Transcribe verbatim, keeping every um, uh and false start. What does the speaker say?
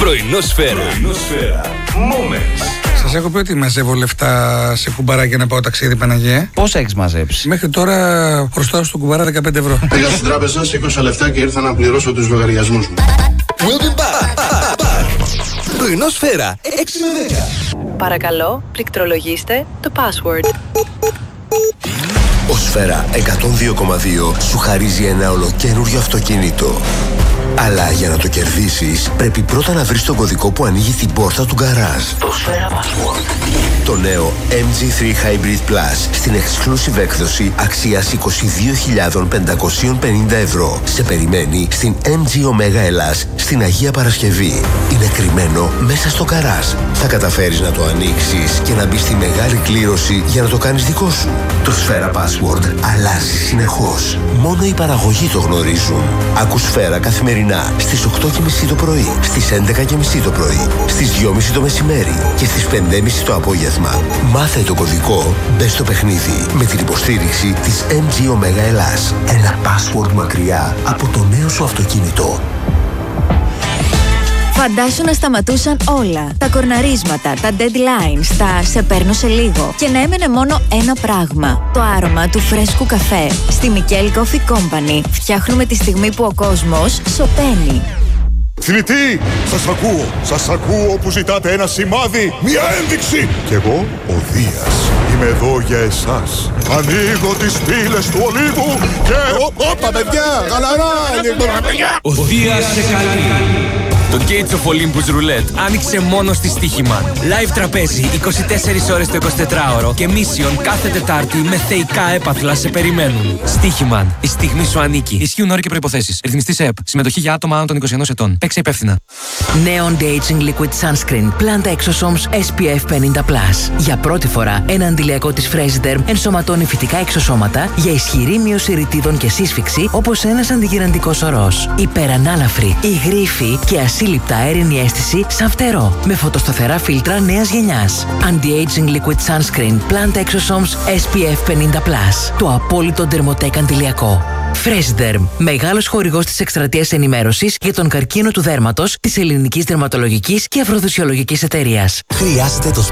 Πρωινόσφαιρα. Moments. Σας έχω πει ότι μαζεύω λεφτά σε κουμπαράκια να πάω ταξίδι, Παναγία. Πόσα έχεις μαζέψει? Μέχρι τώρα χρωστάω στον κουμπαρά δεκαπέντε ευρώ. Πήγα στην τράπεζα, σήκωσα λεφτά και ήρθα να πληρώσω τους λογαριασμούς μου. We'll be back. Πρωινόσφαιρα έξι με δέκα. Παρακαλώ, πληκτρολογήστε το password. Ο Σφαίρα εκατόν δύο κόμμα δύο σου χαρίζει ένα ολοκένουργιο αυτοκίνητο. Αλλά για να το κερδίσεις, πρέπει πρώτα να βρεις τον κωδικό που ανοίγει την πόρτα του γκαράζ. Το Σφαίρα Password. Το νέο εμ τζι θρι Hybrid Plus στην exclusive έκδοση αξίας είκοσι δύο χιλιάδες πεντακόσια πενήντα ευρώ. Σε περιμένει στην εμ τζι Omega Ελλάς στην Αγία Παρασκευή. Είναι κρυμμένο μέσα στο γκαράζ. Θα καταφέρεις να το ανοίξεις και να μπεις στη μεγάλη κλήρωση για να το κάνεις δικό σου. Το Σφαίρα Password αλλάζει συνεχώς. Μόνο οι παραγωγοί το γνωρίζουν. Ακούς Σφαίρα καθημερινά στις οκτώ και μισή το πρωί, στις έντεκα και μισή το πρωί, στις δυο και μισή το μεσημέρι και στις πέντε και μισή το απόγευμα. Μάθε το κωδικό, μπες στο παιχνίδι με την υποστήριξη της εμ τζι Omega Ελλάς. Ένα password μακριά από το νέο σου αυτοκίνητο. Φαντάσου να σταματούσαν όλα. Τα κορναρίσματα, τα deadlines, τα σε παίρνω σε λίγο. Και να έμενε μόνο ένα πράγμα. Το άρωμα του φρέσκου καφέ. Στη Μικέλ Coffee Company φτιάχνουμε τη στιγμή που ο κόσμος σωπαίνει. Θνητή, σας ακούω, σας ακούω που ζητάτε ένα σημάδι, μια ένδειξη. Κι εγώ, ο Δίας, είμαι εδώ για εσάς. Ανοίγω τις πύλες του Ολύβου και... Όπα παιδιά, γαλαρά, ο Δίας σε καλεί. Το Gates of Olympus Roulette άνοιξε μόνο στη Στοίχημαν. Live τραπέζι είκοσι τέσσερις ώρες το εικοσιτετράωρο και Mission κάθε Τετάρτη με θεϊκά έπαθλα σε περιμένουν. Στοίχημαν. Η στιγμή σου ανήκει. Ισχύουν όροι και προϋποθέσεις. Ρυθμιστής ΕΕΠ. Συμμετοχή για άτομα άνω των είκοσι ενός ετών. Παίξε υπεύθυνα. Νέο Anti-Aging Liquid Sunscreen Planta Exosomes ες πι εφ πενήντα πλας. Για πρώτη φορά ένα αντιλιακό της Fresiderm ενσωματώνει φυτικά εξωσώματα για ισχυρή μείωση ρητίδων και σύσφυξη όπως ένας αντιγυραντικός ορός. Υπερανάλαφρη, υγρή και ασύλληπτα αέρινη αίσθηση σαν φτερό. Με φωτοσταθερά φίλτρα νέας γενιάς. Anti-Aging Liquid Sunscreen Planta Exosomes ες πι εφ πενήντα πλας. Το απόλυτο Dermotech αντιλιακό. Fresiderm, μεγάλος χορηγός της εκστρατείας ενημέρωσης για τον καρκίνο του δέρματος της Ελληνικής Δερματολογικής και Αφροδισιολογικής Εταιρείας. Χρειάζεται το